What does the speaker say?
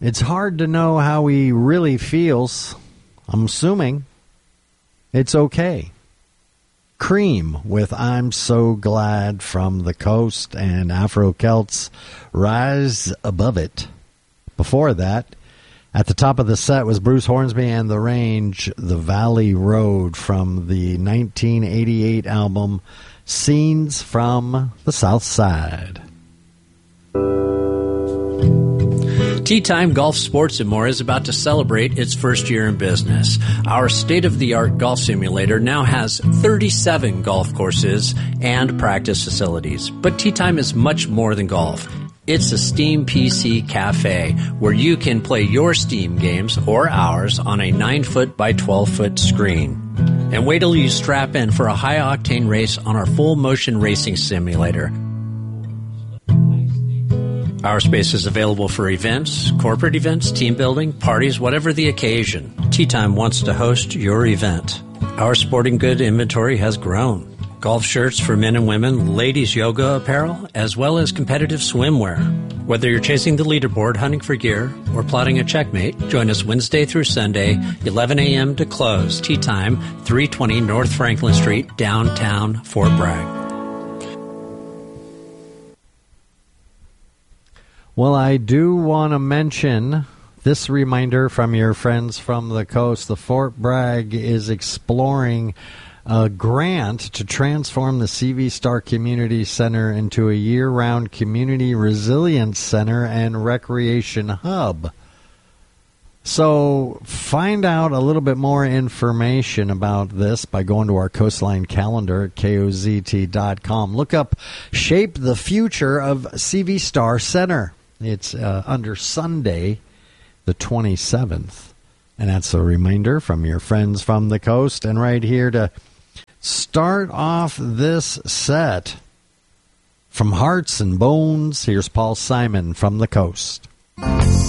It's hard to know how he really feels. I'm assuming it's okay. Cream with I'm So Glad from the Coast, and Afro Celts Rise Above It. Before that, at the top of the set was Bruce Hornsby and The Range, The Valley Road from the 1988 album Scenes from the South Side. Tee Time Golf Sports & More is about to celebrate its first year in business. Our state-of-the-art golf simulator now has 37 golf courses and practice facilities. But Tee Time is much more than golf. It's a Steam PC cafe where you can play your Steam games or ours on a 9-foot by 12-foot screen. And wait till you strap in for a high-octane race on our full-motion racing simulator. Our space is available for events, corporate events, team building, parties, whatever the occasion. Tee Time wants to host your event. Our sporting good inventory has grown. Golf shirts for men and women, ladies yoga apparel, as well as competitive swimwear. Whether you're chasing the leaderboard, hunting for gear, or plotting a checkmate, join us Wednesday through Sunday, 11 a.m. to close. Tee Time, 320 North Franklin Street, downtown Fort Bragg. Well, I do want to mention this reminder from your friends from the coast. The Fort Bragg is exploring a grant to transform the CV Star Community Center into a year-round community resilience center and recreation hub. So find out a little bit more information about this by going to our Coastline calendar at KOZT.com. Look up Shape the Future of CV Star Center. It's under Sunday, the 27th. And that's a reminder from your friends from the coast. And right here to start off this set, from Hearts and Bones, here's Paul Simon from the coast.